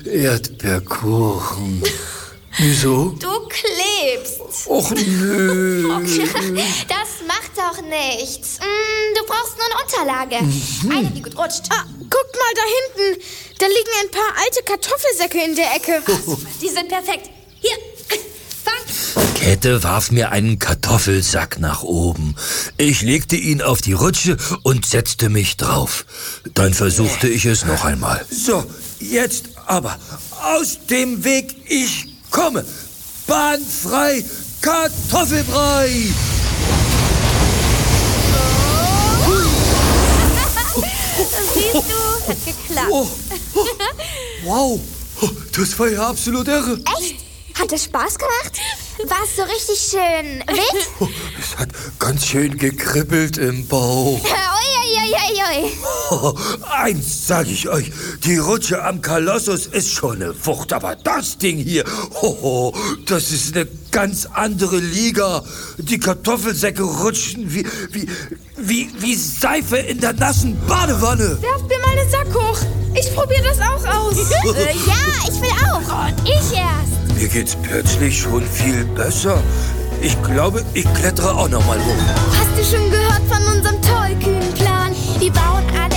Erdbeerkuchen. Wieso? Du klebst. Och, nö. Das macht doch nichts. Du brauchst nur eine Unterlage. Eine, die gut rutscht. Guck mal da hinten. Da liegen ein paar alte Kartoffelsäcke in der Ecke. Die sind perfekt. Hier, fang. Käthe warf mir einen Kartoffelsack nach oben. Ich legte ihn auf die Rutsche und setzte mich drauf. Dann versuchte ich es noch einmal. So, jetzt aber aus dem Weg, ich komme. Bahnfrei, Kartoffelbrei. Siehst du, hat geklappt. Oh, oh, wow, das war ja absolut irre. Echt? Hat es Spaß gemacht? War es so richtig schön wild? Oh, es hat ganz schön gekribbelt im Bauch. Ui. Oh, eins sage ich euch, die Rutsche am Kolossus ist schon eine Wucht, aber das Ding hier, das ist eine ganz andere Liga. Die Kartoffelsäcke rutschen wie Seife in der nassen Badewanne. Werft mir mal den Sack hoch. Ich probiere das auch aus. Ja, ich will auch. Und ich erst. Mir geht's plötzlich schon viel besser. Ich glaube, ich klettere auch noch mal hoch. Hast du schon gehört von unserem tollkühnen Plan? Wir bauen alle